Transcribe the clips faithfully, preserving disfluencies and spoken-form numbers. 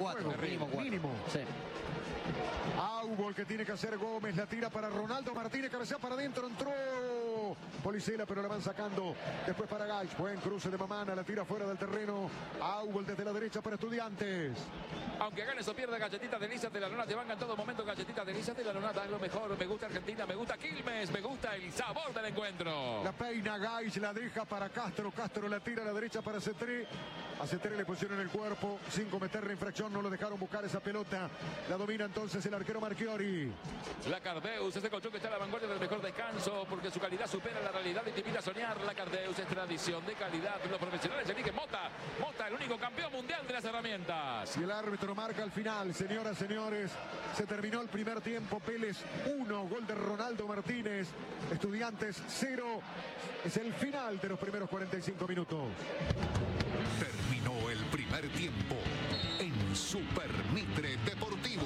cuatro, mínimo cuatro. Mínimo. Sí. Aubo, el que tiene que hacer Gómez, la tira para Ronaldo Martínez, cabecea para adentro, entró Policela, pero la van sacando. Después para Gaich, buen cruce de Mamana, la tira fuera del terreno. Aubo desde la derecha para Estudiantes. Aunque ganes o pierdas, galletitas de Lisa de la Luna te van en todo momento. Galletitas de Lisa de la Luna, da lo mejor. Me gusta Argentina, me gusta Quilmes, me gusta el sabor del encuentro. La peina Gaich, la deja para Castro. Castro la tira a la derecha para Cetré. A Cetré le pusieron el cuerpo sin cometer la infracción, no lo dejaron buscar esa pelota. La domina entonces el arquero Marchiori. La Cardeus, ese colchón que está a la vanguardia del mejor descanso, porque su calidad supera la realidad y te invita a soñar. La Cardeus es tradición de calidad. Los profesionales eligen Mota. Mota, el único campeón mundial de las herramientas. Y el árbitro marca al final. Señoras, señores, se terminó el primer tiempo. Vélez uno, gol de Ronaldo Martínez. Estudiantes cero. Es el final de los primeros cuarenta y cinco minutos. Terminó el primer tiempo en Super Mitre Deportivo.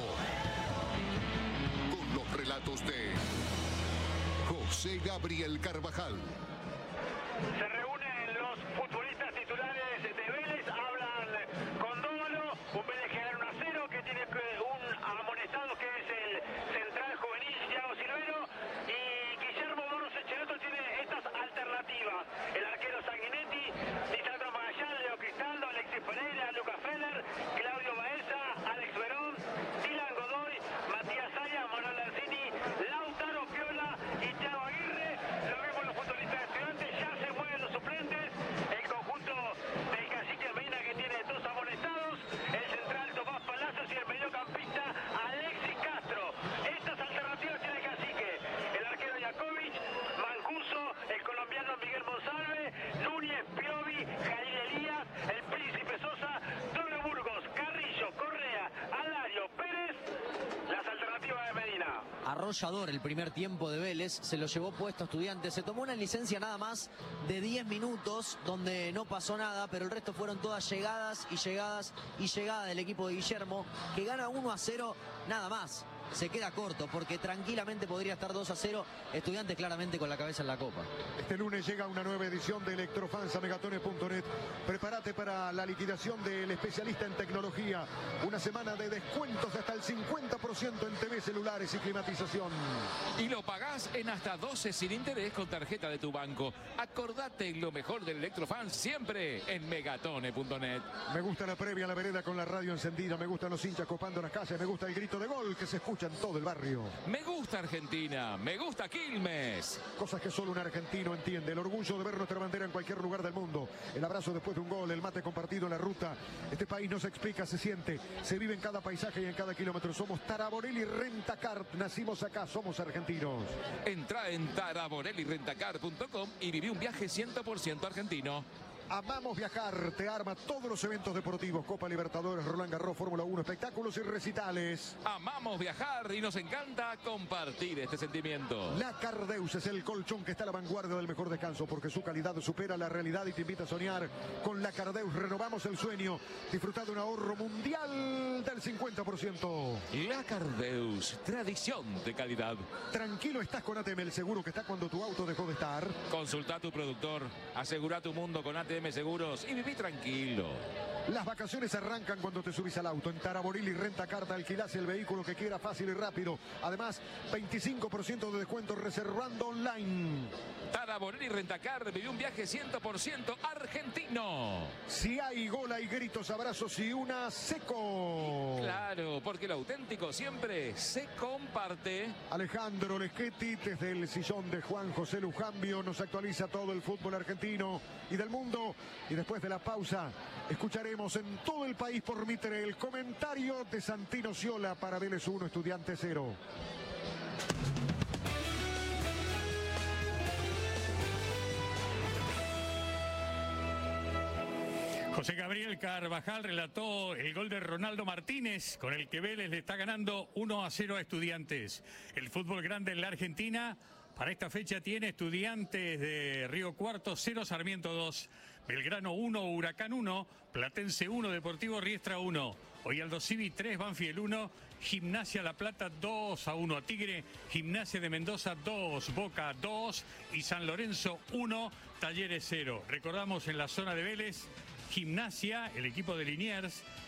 Con los relatos de José Gabriel Carvajal. Se reúnen los futbolistas titulares de Vélez, hablan con Dóvalo, un Vélez que gana uno a cero, que tiene un amonestado que es el central juvenil Thiago Silvero, y Guillermo Boros Echeloto tiene estas alternativas: el arquero Sanguinetti, Lisandro Magallán, Leo Cristaldo, Alexis Pereira, Lucas Feller, Claudio Baeza, Alex Verón, Dylan Godoy, Matías Zaya, Manuel Lancini, Lautaro Piola y Thiago Aguirre. Lo vemos los futbolistas de Estudiantes, ya se mueven los suplentes, el conjunto del cacique Medina que tiene dos amonestados, el central Tomás Palacios y el mediocampista Alexis Castro. Estas alternativas tiene el cacique: el arquero Jakovic, Mancuso, el colombiano Miguel Monsalve, Núñez, Piovi, Jair Elías, el Príncipe Sosa, Doble Burgos, Carrillo, Correa, Alario, Pérez. Las alternativas de Medina. Arrollador el primer tiempo de Vélez, se lo llevó puesto a Estudiantes, se tomó una licencia nada más de diez minutos donde no pasó nada, pero el resto fueron todas llegadas y llegadas y llegadas del equipo de Guillermo, que gana uno a cero nada más. Se queda corto porque tranquilamente podría estar dos a cero. Estudiantes claramente con la cabeza en la copa. Este lunes llega una nueva edición de Electrofans a megatones punto net. Prepárate para la liquidación del especialista en tecnología. Una semana de descuentos de hasta el cincuenta por ciento en T V, celulares y climatización. Y lo pagás en hasta doce sin interés con tarjeta de tu banco. Acordate lo mejor del Electrofans siempre en megatone punto net. Me gusta la previa, la vereda con la radio encendida. Me gustan los hinchas copando las calles. Me gusta el grito de gol que se escucha en todo el barrio. Me gusta Argentina, me gusta Quilmes. Cosas que solo un argentino entiende. El orgullo de ver nuestra bandera en cualquier lugar del mundo. El abrazo después de un gol, el mate compartido en la ruta. Este país no se explica, se siente. Se vive en cada paisaje y en cada kilómetro. Somos Taraborelli Rentacar. Nacimos acá, somos argentinos. Entra en taraborelli rentacar punto com y viví un viaje cien por ciento argentino. Amamos viajar, te arma todos los eventos deportivos, Copa Libertadores, Roland Garros, Fórmula uno, espectáculos y recitales. Amamos viajar y nos encanta compartir este sentimiento. La Cardeus es el colchón que está a la vanguardia del mejor descanso porque su calidad supera la realidad y te invita a soñar. Con la Cardeus renovamos el sueño. Disfruta de un ahorro mundial del cincuenta por ciento. La Cardeus, tradición de calidad. Tranquilo estás con A T M, el seguro que está cuando tu auto dejó de estar. Consulta a tu productor, asegura tu mundo con A T M Seguros y viví tranquilo. Las vacaciones arrancan cuando te subís al auto. En Taraborelli Rentacar alquilás el vehículo que quiera fácil y rápido. Además, veinticinco por ciento de descuento reservando online. Taraborelli Rentacar, viví un viaje cien por ciento argentino. Si hay gol, hay gritos, abrazos y una seco. Claro, porque lo auténtico siempre se comparte. Alejandro Leschetti, desde el sillón de Juan José Lujambio, nos actualiza todo el fútbol argentino y del mundo. Y después de la pausa, escucharemos en todo el país por Mitre el comentario de Santino Ciola para Vélez uno, Estudiantes cero. José Gabriel Carvajal relató el gol de Ronaldo Martínez, con el que Vélez le está ganando uno a cero a Estudiantes. El fútbol grande en la Argentina para esta fecha tiene Estudiantes de Río Cuarto cero, Sarmiento dos, Belgrano uno, Huracán uno, Platense uno, Deportivo Riestra uno, hoy Aldo Civi tres, Banfield uno, Gimnasia La Plata dos a uno a Tigre, Gimnasia de Mendoza dos, Boca dos y San Lorenzo uno, Talleres cero. Recordamos en la zona de Vélez, Gimnasia, el equipo de Liniers,